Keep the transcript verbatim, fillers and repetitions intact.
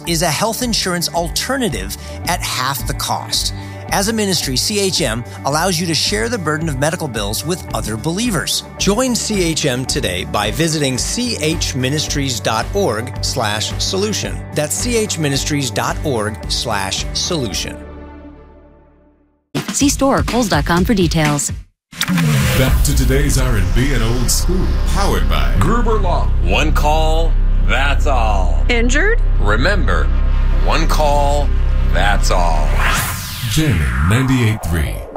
is a health insurance alternative at half the cost. As a ministry, C H M allows you to share the burden of medical bills with other believers. Join C H M today by visiting chministries.org slash solution. That's chministries.org slash solution. See store or Kohl's dot com for details. Back to today's R and B and old school, powered by Gruber Law. One call, that's all. Injured? Remember, one call, that's all. Jamming ninety-eight point three.